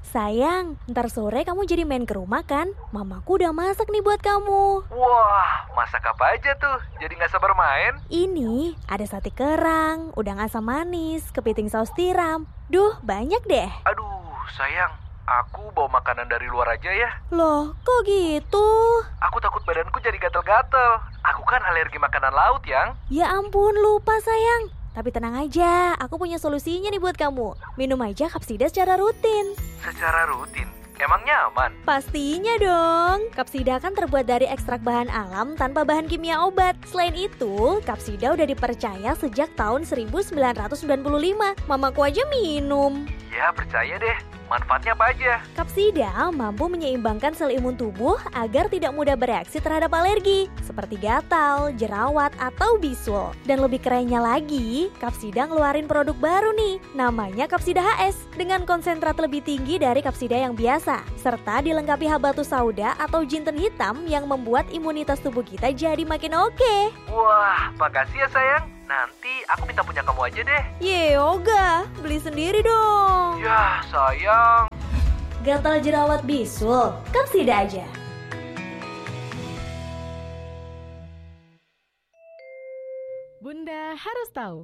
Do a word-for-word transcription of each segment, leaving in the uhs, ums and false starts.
Sayang, ntar sore kamu jadi main ke rumah kan? Mamaku udah masak nih buat kamu. Wah, masak apa aja tuh? Jadi gak sabar main? Ini ada sate kerang, udang asam manis, kepiting saus tiram. Duh, banyak deh. Aduh, sayang, aku bawa makanan dari luar aja ya. Loh, kok gitu? Aku takut badanku jadi gatel-gatel. Aku kan alergi makanan laut, Yang. Ya ampun, lupa sayang. Tapi tenang aja, aku punya solusinya nih buat kamu. Minum aja Kapsida secara rutin. Secara rutin? Emangnya aman? Pastinya dong. Kapsida kan terbuat dari ekstrak bahan alam tanpa bahan kimia obat. Selain itu, Kapsida udah dipercaya sejak tahun seribu sembilan ratus sembilan puluh lima. Mamaku aja minum. Ya, percaya deh. Manfaatnya apa aja? Kapsida mampu menyeimbangkan sel imun tubuh agar tidak mudah bereaksi terhadap alergi, seperti gatal, jerawat, atau bisul. Dan lebih kerennya lagi, Kapsida ngeluarin produk baru nih, namanya Kapsida H S, dengan konsentrat lebih tinggi dari Kapsida yang biasa, serta dilengkapi habatus sauda atau jinten hitam yang membuat imunitas tubuh kita jadi makin oke. Wah, makasih ya sayang. Nanti aku minta punya kamu aja deh. Ye, Yoga, beli sendiri dong. Ya, sayang. Gatal jerawat bisul, Kapsida aja. Bunda harus tahu.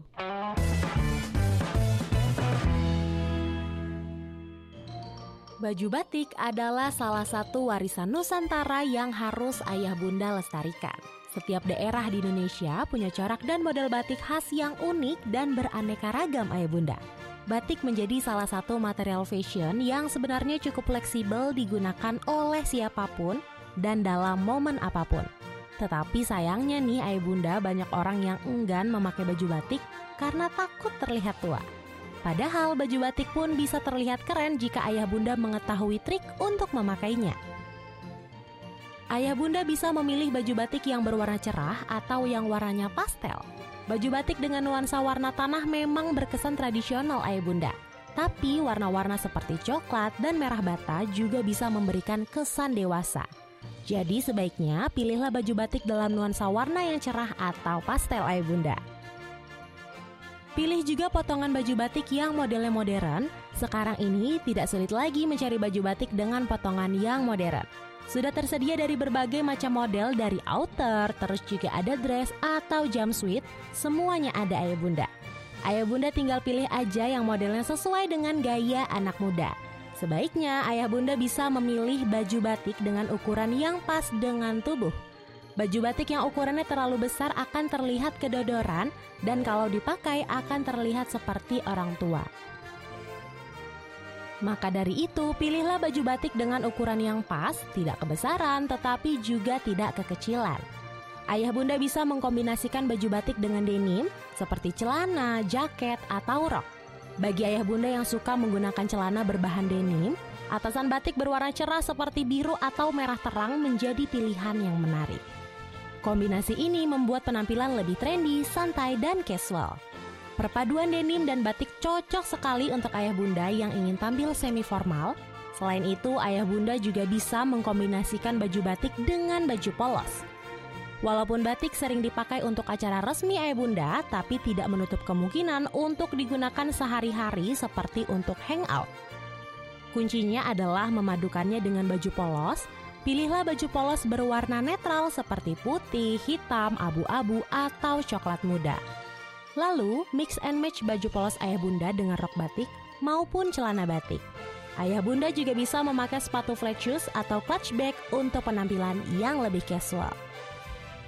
Baju batik adalah salah satu warisan Nusantara yang harus ayah bunda lestarikan. Setiap daerah di Indonesia punya corak dan model batik khas yang unik dan beraneka ragam ayah bunda. Batik menjadi salah satu material fashion yang sebenarnya cukup fleksibel digunakan oleh siapapun dan dalam momen apapun. Tetapi sayangnya nih ayah bunda, banyak orang yang enggan memakai baju batik karena takut terlihat tua. Padahal baju batik pun bisa terlihat keren jika ayah bunda mengetahui trik untuk memakainya. Ayah bunda bisa memilih baju batik yang berwarna cerah atau yang warnanya pastel. Baju batik dengan nuansa warna tanah memang berkesan tradisional ayah bunda. Tapi warna-warna seperti coklat dan merah bata juga bisa memberikan kesan dewasa. Jadi sebaiknya pilihlah baju batik dalam nuansa warna yang cerah atau pastel ayah bunda. Pilih juga potongan baju batik yang modelnya modern. Sekarang ini tidak sulit lagi mencari baju batik dengan potongan yang modern. Sudah tersedia dari berbagai macam model, dari outer, terus juga ada dress atau jumpsuit, semuanya ada ayah bunda. Ayah bunda tinggal pilih aja yang modelnya sesuai dengan gaya anak muda. Sebaiknya ayah bunda bisa memilih baju batik dengan ukuran yang pas dengan tubuh. Baju batik yang ukurannya terlalu besar akan terlihat kedodoran dan kalau dipakai akan terlihat seperti orang tua. Maka dari itu, pilihlah baju batik dengan ukuran yang pas, tidak kebesaran tetapi juga tidak kekecilan. Ayah bunda bisa mengkombinasikan baju batik dengan denim seperti celana, jaket, atau rok. Bagi ayah bunda yang suka menggunakan celana berbahan denim, atasan batik berwarna cerah seperti biru atau merah terang menjadi pilihan yang menarik. Kombinasi ini membuat penampilan lebih trendy, santai, dan casual. Perpaduan denim dan batik cocok sekali untuk ayah bunda yang ingin tampil semi formal. Selain itu, ayah bunda juga bisa mengkombinasikan baju batik dengan baju polos. Walaupun batik sering dipakai untuk acara resmi ayah bunda, tapi tidak menutup kemungkinan untuk digunakan sehari-hari seperti untuk hangout. Kuncinya adalah memadukannya dengan baju polos. Pilihlah baju polos berwarna netral seperti putih, hitam, abu-abu, atau coklat muda. Lalu, mix and match baju polos ayah bunda dengan rok batik maupun celana batik. Ayah bunda juga bisa memakai sepatu flat shoes atau clutch bag untuk penampilan yang lebih casual.